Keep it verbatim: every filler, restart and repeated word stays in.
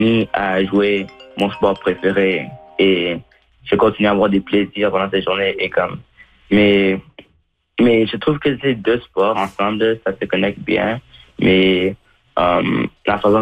à jouer mon sport préféré et je continue à avoir des plaisirs pendant cette journée et comme mais mais je trouve que ces deux sports ensemble ça se connecte bien mais euh, la façon